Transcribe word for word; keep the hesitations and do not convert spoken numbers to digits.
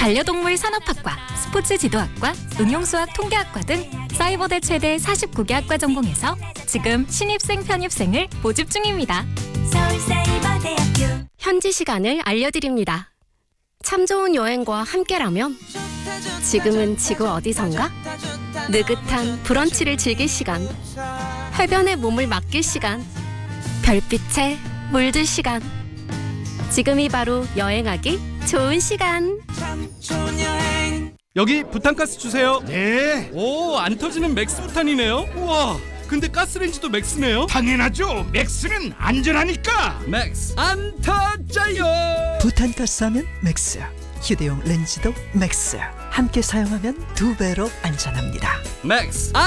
반려동물 산업학과, 스포츠 지도학과, 응용수학 통계학과 등 사이버대 최대 사십구 개 학과 전공에서 지금 신입생 편입생을 모집 중입니다. 서울사이버대학교. 현지 시간을 알려드립니다. 참 좋은 여행과 함께라면 지금은 지구 어디선가? 느긋한 브런치를 즐길 시간, 해변에 몸을 맡길 시간, 별빛에 물들 시간. 지금이 바로 여행하기 좋은 시간. 여기 부탄가스 주세요. 네, 오, 안 터지는 맥스 부탄이네요. 우와, 근데 가스레인지도 맥스네요. 당연하죠. 맥스는 안전하니까. 맥스 안 터져요. 부탄가스 하면 맥스, 휴대용 렌즈도 맥스. 함께 사용하면 두 배로 안전합니다. 맥스 안